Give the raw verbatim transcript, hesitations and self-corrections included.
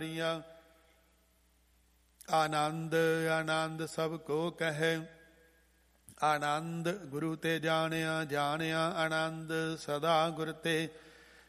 ਆਨੰਦ ਆਨੰਦ ਸਭ ਕੋ ਕਹੈ, ਆਨੰਦ ਗੁਰੂ ਤੇ ਜਾਣਿਆ, ਜਾਣਿਆ ਆਨੰਦ ਸਦਾ ਗੁਰ ਤੇ।